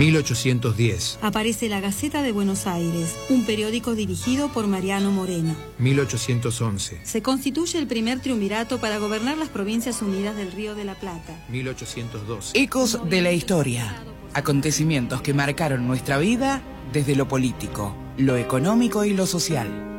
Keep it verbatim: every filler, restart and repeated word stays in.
mil ochocientos diez. Aparece la Gaceta de Buenos Aires, un periódico dirigido por Mariano Moreno. mil ochocientos once. Se constituye el primer triunvirato para gobernar las Provincias Unidas del Río de la Plata. mil ochocientos doce. Ecos de la historia. Acontecimientos que marcaron nuestra vida desde lo político, lo económico y lo social.